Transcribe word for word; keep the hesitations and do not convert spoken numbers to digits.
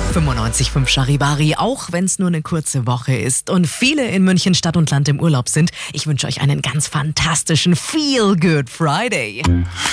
fünfundneunzig Komma fünf Charivari, auch wenn es nur eine kurze Woche ist und viele in München Stadt und Land im Urlaub sind. Ich wünsche euch einen ganz fantastischen Feel Good Friday.